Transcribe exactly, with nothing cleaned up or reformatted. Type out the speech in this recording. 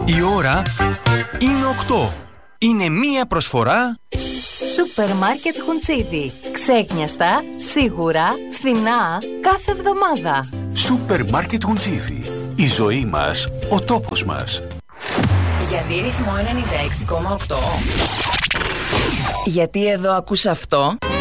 Η ώρα είναι οκτώ. Είναι μία προσφορά Σούπερ Μάρκετ Χουντσίδη. Ξέκνιαστα, σίγουρα, φθηνά, κάθε εβδομάδα. Σούπερ Μάρκετ Χουντσίδη. Η ζωή μας, ο τόπος μας. Γιατί ρυθμό ενενήντα έξι κόμμα οκτώ? Γιατί εδώ ακούς αυτό?